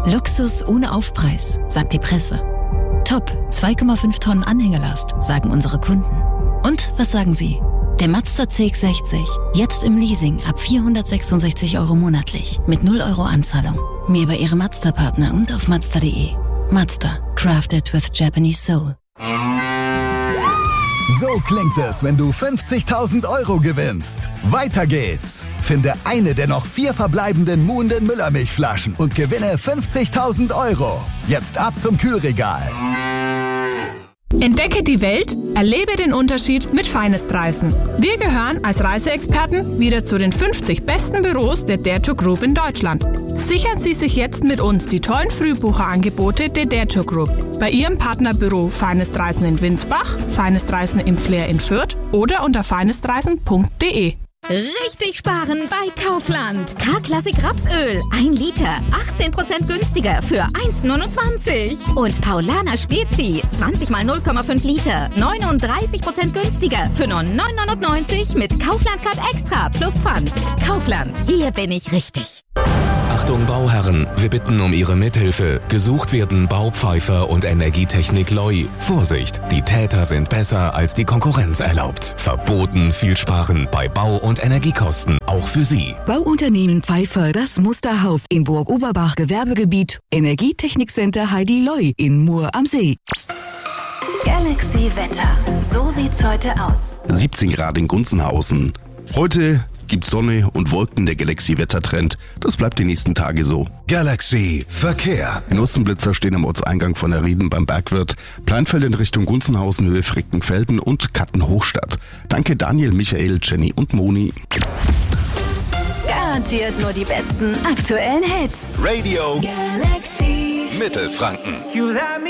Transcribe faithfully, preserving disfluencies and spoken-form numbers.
Luxus ohne Aufpreis, sagt die Presse. Top, zwei Komma fünf Tonnen Anhängelast, sagen unsere Kunden. Und was sagen Sie? Der Mazda C X sechzig, jetzt im Leasing ab vierhundertsechsundsechzig Euro monatlich, mit null Euro Anzahlung. Mehr über Ihre Mazda-Partner und auf Mazda punkt de. Mazda, crafted with Japanese soul. So klingt es, wenn du fünfzigtausend Euro gewinnst. Weiter geht's. Finde eine der noch vier verbleibenden Muhnden Müllermilchflaschen und gewinne fünfzigtausend Euro. Jetzt ab zum Kühlregal. Entdecke die Welt, erlebe den Unterschied mit Finest Reisen. Wir gehören als Reiseexperten wieder zu den fünfzig besten Büros der Dare to Group in Deutschland. Sichern Sie sich jetzt mit uns die tollen Frühbucherangebote der Dare to Group bei Ihrem Partnerbüro Finest Reisen in Winsbach, Finest Reisen im Flair in Fürth oder unter finestreisen punkt de. Richtig sparen bei Kaufland. K-Klassik Rapsöl. ein Liter. achtzehn Prozent günstiger für eins Komma neunundzwanzig. Und Paulaner Spezi. zwanzig mal null Komma fünf Liter. neununddreißig Prozent günstiger für nur neun Euro neunundneunzig mit Kaufland-Card Extra plus Pfand. Kaufland. Hier bin ich richtig. Achtung Bauherren, wir bitten um Ihre Mithilfe. Gesucht werden Baupfeifer und Energietechnik Loi. Vorsicht, die Täter sind besser als die Konkurrenz erlaubt. Verboten viel sparen bei Bau- und Energiekosten, auch für Sie. Bauunternehmen Pfeiffer, das Musterhaus in Burg-Oberbach Gewerbegebiet. Energietechnikcenter Heidi Loi in Mur am See. Galaxy Wetter. So sieht's heute aus. siebzehn Grad in Gunzenhausen. Heute gibt's Sonne und Wolken, der Galaxy-Wettertrend. Das bleibt die nächsten Tage so. Galaxy Verkehr. Die Ostenblitzer stehen am Ortseingang von der Rieden beim Bergwirt, Pleinfeld in Richtung Gunzenhausen, Höhe Frichtenfelden und Katten-Hochstadt. Danke Daniel, Michael, Jenny und Moni. Garantiert nur die besten aktuellen Hits. Radio Galaxy Mittelfranken.